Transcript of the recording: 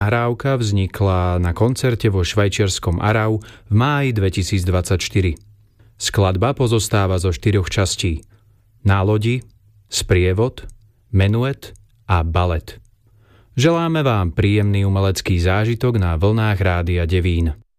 Nahrávka vznikla na koncerte vo švajčiarskom Aarau v máji 2024. Skladba pozostáva zo 4 častí: nálodi, sprievod, menuet a balet. Želáme vám príjemný umelecký zážitok na vlnách Rádia Devín.